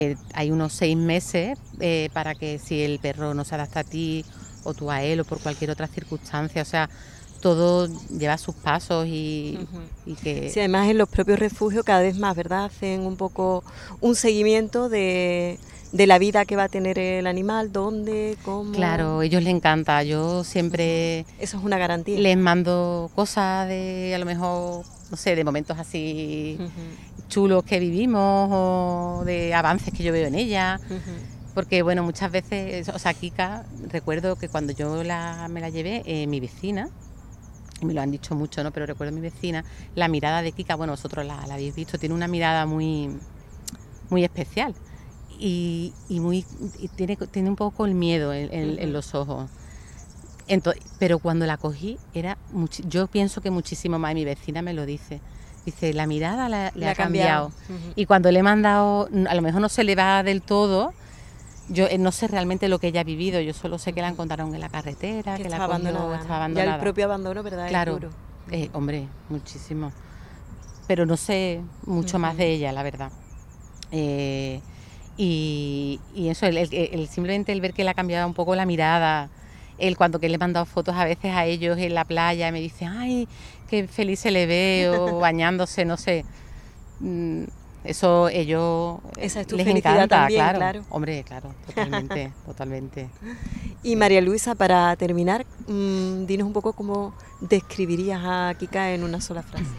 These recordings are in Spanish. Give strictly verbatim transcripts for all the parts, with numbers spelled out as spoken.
Eh, hay unos seis meses eh, para que si el perro no se adapta a ti o tú a él o por cualquier otra circunstancia, o sea, todo lleva sus pasos y, Ujú. y que... Sí, además en los propios refugios cada vez más, ¿verdad? Hacen un poco un seguimiento de, de la vida que va a tener el animal, dónde, cómo. Claro, a ellos les encanta. Yo Ujú. siempre Eso es una garantía. les mando cosas de, a lo mejor, no sé, de momentos así Ujú, chulos que vivimos o de avances que yo veo en ella. ujú. Porque, bueno, muchas veces, o sea, Kika, recuerdo que cuando yo la, me la llevé, eh, mi vecina, y me lo han dicho mucho, ¿no? Pero recuerdo a mi vecina, la mirada de Kika, bueno, vosotros la, la habéis visto, tiene una mirada muy, muy especial y, y muy y tiene, tiene un poco el miedo en, en, en Ujú. los ojos. Entonces, pero cuando la cogí, era much, yo pienso que muchísimo más, y mi vecina me lo dice. Dice, la mirada la, le Le ha ha cambiado. cambiado. Ujú. Y cuando le he mandado, a lo mejor no se le va del todo, yo eh, no sé realmente lo que ella ha vivido, yo solo sé que la Ujú. encontraron en la carretera, Que que la estaba cogió, abandonada, estaba ¿no? Ya el abandonada. propio abandono, ¿verdad? Es Claro, duro. eh, Ujú. hombre, muchísimo. Pero no sé mucho más Ujú. de ella, la verdad. Eh, y, y eso, el, el- el- simplemente el ver que le ha cambiado un poco la mirada, el cuando que le he mandado fotos a veces a ellos en la playa, me dice, ay, qué feliz se le ve, o bañándose, no sé. Mm, Eso ellos eh, Esa es tu les felicidad encanta, también, claro. claro. Hombre, claro, totalmente, totalmente. Y Sí. María Luisa, para terminar, mmm, dinos un poco cómo describirías a Kika en una sola frase.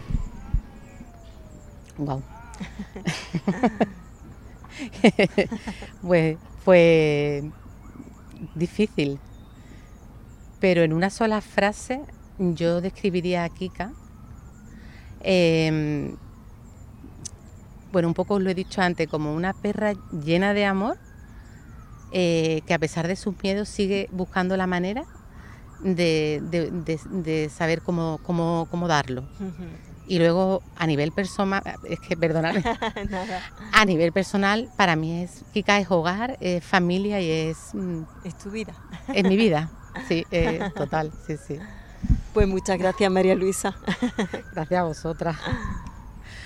Wow. Pues fue difícil, pero en una sola frase yo describiría a Kika. Eh, bueno, un poco os lo he dicho antes, como una perra llena de amor, eh, que a pesar de sus miedos sigue buscando la manera de, de- de- de saber cómo, cómo, cómo darlo. Y luego a nivel personal, es que perdonadme, Nada, a nivel personal para mí es Kika es hogar, es familia y es, mm, es tu vida. es mi vida. Sí, eh, total, sí, sí. Pues muchas gracias, María Luisa. Gracias a vosotras.